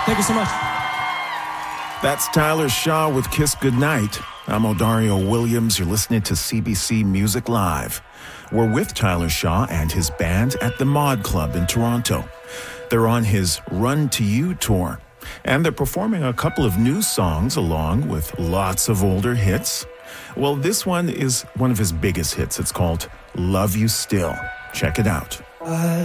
Thank you so much. That's Tyler Shaw with Kiss Goodnight. I'm Odario Williams. You're listening to CBC Music Live. We're with Tyler Shaw and his band at the Mod Club in Toronto. They're on his Run to You tour, and they're performing a couple of new songs along with lots of older hits. Well, this one is one of his biggest hits. It's called Love You Still. Check it out.